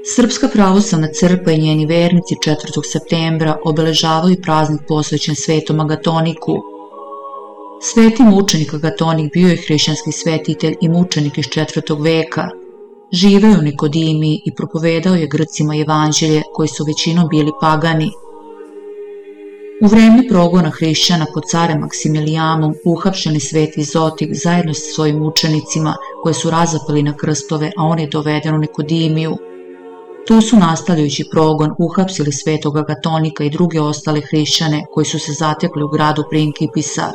Srpska pravoslavna crkva i njeni vernici 4. septembra obeležavaju praznik posvećen Svetom Agatoniku. Sveti mučenik Agatonik bio je hrišćanski svetitelj i mučenik iz 4. veka. Živeo je u Nikodimiji i propovedao je Grcima evanđelje koji su većinom bili pagani. U vreme progona hrišćana pod carem Maksimilijanom uhapšen je sveti Zotik zajedno sa svojim učenicima koje su razapeli na krstove, a on je doveden u Nikodimiju. Tu su nastavljajući progon uhapsili svetog Agatonika i druge ostale hrišćane koji su se zatekli u gradu Principisa.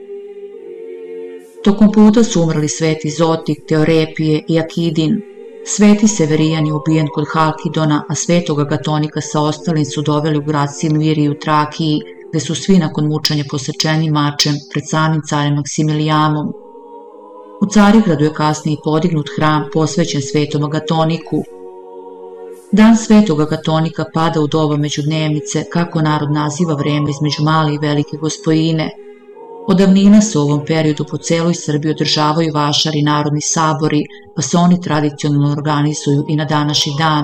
Tokom puta su umrli sveti Zotik, Teorepije i Akidin. Sveti Severijan je ubijen kod Halkidona, a svetog Agatonika sa ostalim su doveli u grad Silmiriju u Trakiji, gde su svi nakon mučenja posečeni mačem pred samim carem Maksimilijanom. U Carigradu je kasnije podignut hram posvećen svetom Agatoniku. Dan svetog Agatonika pada u doba međudnevnice, kako narod naziva vreme između Male i Velike Gospojine. Od davnina se u ovom periodu po celoj Srbiji održavaju vašari i narodni sabori, pa se oni tradicionalno organizuju i na današnji dan.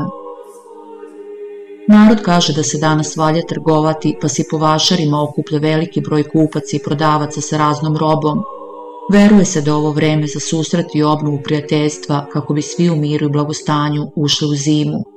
Narod kaže da se danas valja trgovati, pa se po vašarima okuplja veliki broj kupaca i prodavaca sa raznom robom. Veruje se da ovo vreme za susret i obnovu prijateljstva kako bi svi u miru i blagostanju ušli u zimu.